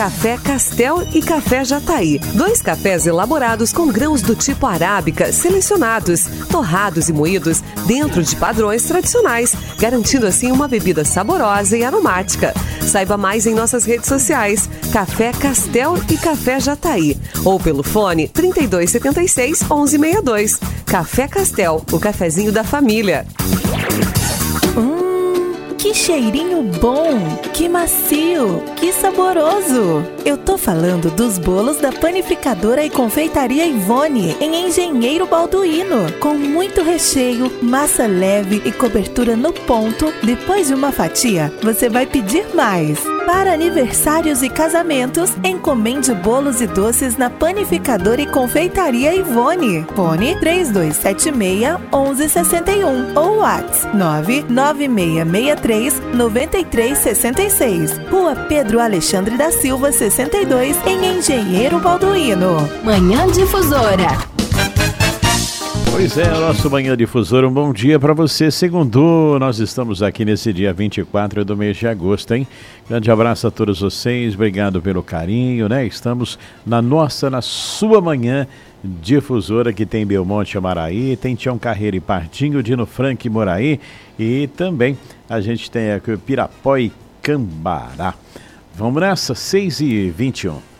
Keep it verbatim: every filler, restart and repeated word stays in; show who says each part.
Speaker 1: Café Castel e Café Jataí. Dois cafés elaborados com grãos do tipo arábica, selecionados, torrados e moídos dentro de padrões tradicionais, garantindo assim uma bebida saborosa e aromática. Saiba mais em nossas redes sociais, Café Castel e Café Jataí, ou pelo fone trinta e dois setenta e seis, onze sessenta e dois. Café Castel, o cafezinho da família.
Speaker 2: Hum, que cheirinho bom, que macio, que saboroso. Eu tô falando dos bolos da Panificadora e Confeitaria Ivone, em Engenheiro Balduino, com muito recheio, massa leve e cobertura no ponto. Depois de uma fatia, você vai pedir mais. Para aniversários e casamentos, encomende bolos e doces na Panificadora e Confeitaria Ivone. Fone três dois sete seis, onze sessenta e um ou WhatsApp nove nove seis seis três, nove três seis seis. Rua Pedro Alexandre da Silva, sessenta e dois, em Engenheiro Balduino.
Speaker 3: Manhã Difusora.
Speaker 4: Pois é, nosso Manhã Difusora, um bom dia para você. Segundo, nós estamos aqui nesse dia vinte e quatro do mês de agosto, hein? Grande abraço a todos vocês, obrigado pelo carinho, né? Estamos na nossa, na sua Manhã Difusora, que tem Belmonte Amaraí, tem Tião Carreiro e Partinho, Dino Franco e Moraí, e também a gente tem aqui Pirapó e Cambará. Vamos nessa, seis e vinte e um.